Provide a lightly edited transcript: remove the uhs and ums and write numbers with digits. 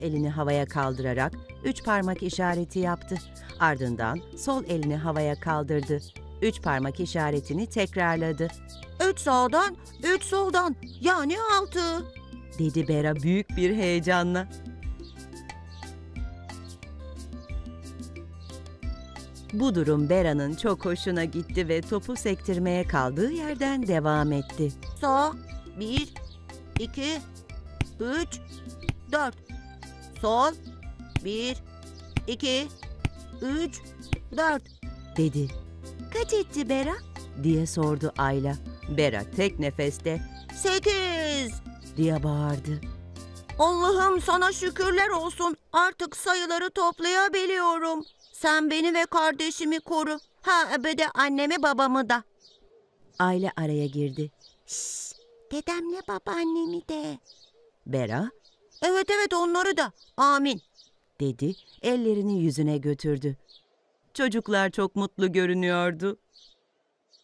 Elini havaya kaldırarak 3 parmak işareti yaptı. Ardından sol elini havaya kaldırdı. 3 parmak işaretini tekrarladı. 3 sağdan, 3 soldan, yani 6, dedi Bera büyük bir heyecanla. Bu durum Bera'nın çok hoşuna gitti ve topu sektirmeye kaldığı yerden devam etti. Sağ, 1, 2, 3, 4. Sol, 1, 2, 3, 4, dedi. Kaç etti Bera? Diye sordu Ayla. Bera tek nefeste 8 diye bağırdı. Allah'ım sana şükürler olsun. Artık sayıları toplayabiliyorum. Sen beni ve kardeşimi koru. Ha bir de annemi babamı da. Ayla araya girdi. Şşş, dedemle babaannemi de. Bera, evet onları da. Amin, dedi, ellerini yüzüne götürdü. Çocuklar çok mutlu görünüyordu.